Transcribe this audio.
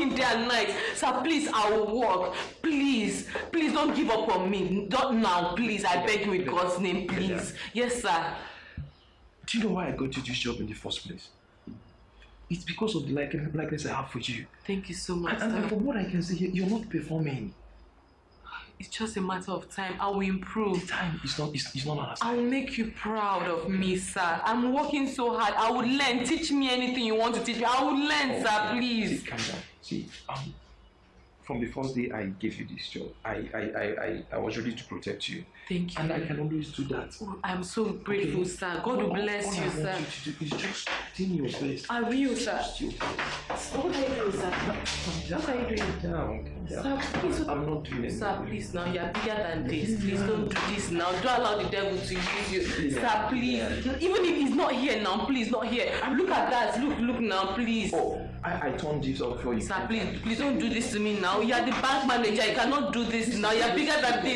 working day and night. Sir, please, I will work. Please don't give up on me. Not now, please. I beg you in God's name, please. Yes, sir. Do you know why I got you this job in the first place? It's because of the likeness I have for you. Thank you so much, And sir. from what I can see, you're not performing. It's just a matter of time. I will improve. Time is not our I will make you proud of me, sir. I'm working so hard. I will learn. Teach me anything you want to teach me. I will learn, sir, please. See, calm down. See, from the first day I gave you this job, I was ready to protect you. Thank you. And I can always do that. I'm so grateful, sir. God will bless you, All I sir. want you to do is just do your best. I will, sir. Just your best. What are you doing, sir? What are you doing? Down. Sir, please. I'm not doing anything. Sir, please now. You're bigger than this. Please don't do this now. Don't allow the devil to use you. Sir, please. Even if he's not here now, please, not here. Look at that. Look now, please. Oh, I turned this up for you. Sir, please don't do this to me now. You're the bank manager. You cannot do this now. You're bigger than this.